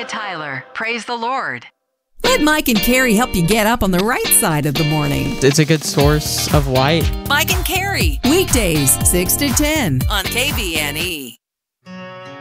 Tyler. Praise the Lord. Let Mike and Carrie help you get up on the right side of the morning. It's a good source of light. Mike and Carrie, weekdays 6 to 10 on KVNE.